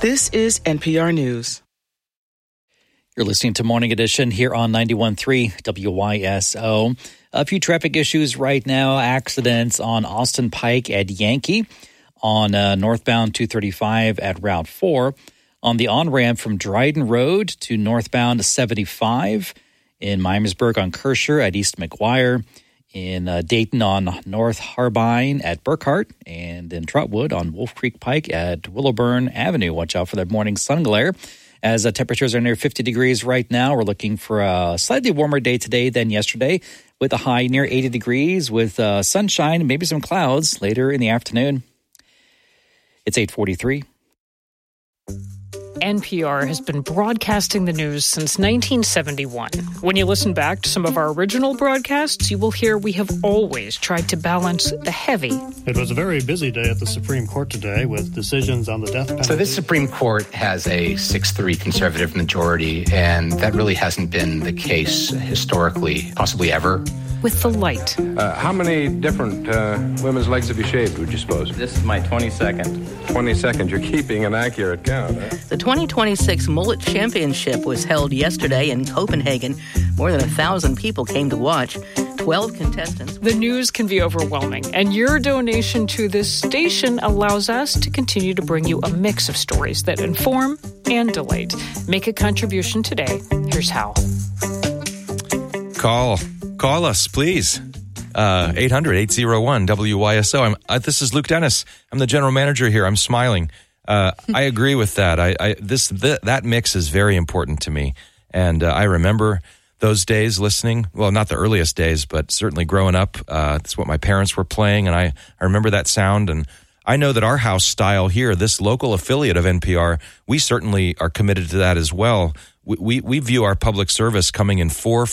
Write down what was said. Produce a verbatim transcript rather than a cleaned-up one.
This is N P R News. You're listening to Morning Edition here on ninety-one point three W Y S O. A few traffic issues right now. Accidents on Austin Pike at Yankee, on uh, northbound two thirty-five at Route four, on the on-ramp from Dryden Road to northbound seventy-five, in Miamisburg on Kersher at East McGuire, in uh, Dayton on North Harbine at Burkhart, and in Trotwood on Wolf Creek Pike at Willowburn Avenue. Watch out for that morning sun glare. As uh, temperatures are near fifty degrees right now, we're looking for a slightly warmer day today than yesterday, with a high near eighty degrees, with uh, sunshine and maybe some clouds later in the afternoon. It's eight forty-three. N P R has been broadcasting the news since nineteen seventy-one. When you listen back to some of our original broadcasts, you will hear we have always tried to balance the heavy. It was a very busy day at the Supreme Court today with decisions on the death penalty. So this Supreme Court has a six three conservative majority, and that really hasn't been the case historically, possibly ever. With the light. Uh, how many different uh, women's legs have you shaved, would you suppose? This is my twenty-second. twenty-second. You're keeping an accurate count, huh? The twenty twenty-six Mullet Championship was held yesterday in Copenhagen. More than a thousand people came to watch. twelve contestants. The news can be overwhelming, and your donation to this station allows us to continue to bring you a mix of stories that inform and delight. Make a contribution today. Here's how. Call. Call us, please. Uh, eight hundred, eight oh one, W Y S O. I'm, uh, this is Luke Dennis. I'm the general manager here. I'm smiling. Uh, I agree with that. I, I this th- That mix is very important to me. And uh, I remember those days listening. Well, not the earliest days, but certainly growing up. Uh, that's what my parents were playing. And I, I remember that sound. And I know that our house style here, this local affiliate of N P R, we certainly are committed to that as well. We, we, we view our public service coming in four